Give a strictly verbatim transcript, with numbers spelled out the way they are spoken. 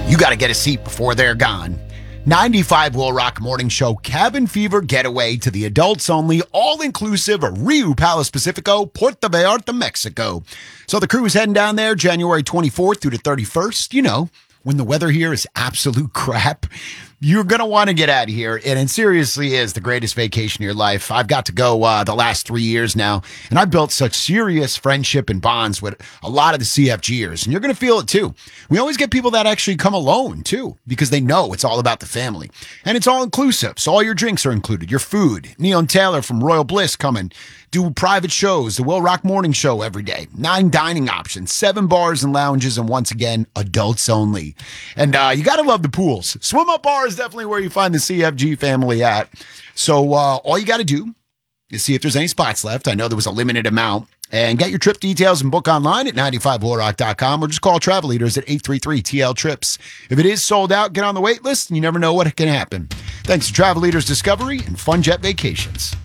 You got to get a seat before they're gone. ninety-five Will Rock Morning Show Cabin Fever Getaway to the adults only, all-inclusive Rio Palace Pacifico, Puerto Vallarta, Mexico. So the crew is heading down there January twenty-fourth through the thirty-first. You know, when the weather here is absolute crap, you're going to want to get out of here. And it seriously is the greatest vacation of your life. I've got to go uh, the last three years now, and I've built such serious friendship and bonds with a lot of the C F Gers, and you're going to feel it too. We always get people that actually come alone too, because they know it's all about the family. And it's all inclusive, so all your drinks are included, your food. Neil and Taylor from Royal Bliss coming, do private shows, the Will Rock Morning Show every day, nine dining options, seven bars and lounges, and once again, adults only. And uh, you got to love the pools. Swim Up Bar is definitely where you find the C F G family at. So uh, all you got to do is see if there's any spots left. I know there was a limited amount. And get your trip details and book online at ninety-five will rock dot com or just call Travel Leaders at eight three three T L trips. If it is sold out, get on the wait list and you never know what can happen. Thanks to Travel Leaders Discovery and Fun Jet Vacations.